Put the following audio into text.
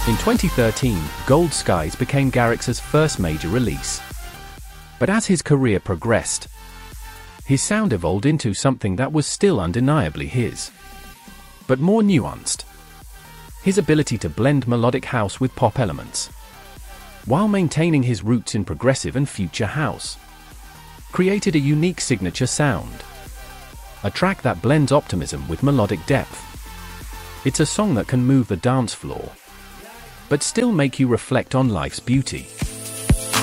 In 2013, Gold Skies became Garrix's first major release. But as his career progressed, his sound evolved into something that was still undeniably his, but more nuanced. His ability to blend melodic house with pop elements, while maintaining his roots in progressive and future house, created a unique signature sound. A track that blends optimism with melodic depth. It's a song that can move the dance floor, but still make you reflect on life's beauty.